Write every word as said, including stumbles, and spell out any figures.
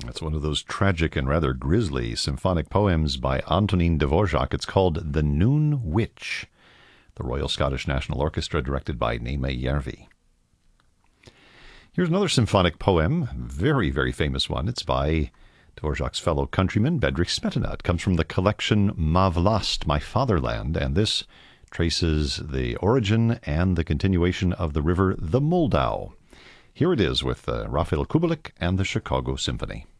It's one of those tragic and rather grisly symphonic poems by Antonín Dvořák. It's called The Noon Witch, the Royal Scottish National Orchestra, directed by Naima Järvi. Here's another symphonic poem, very, very famous one. It's by Dvořák's fellow countryman, Bedřich Smetana. It comes from the collection Má vlast, My Fatherland, and this traces the origin and the continuation of the river the Moldau. Here it is with uh, Raphael Kubelik and the Chicago Symphony.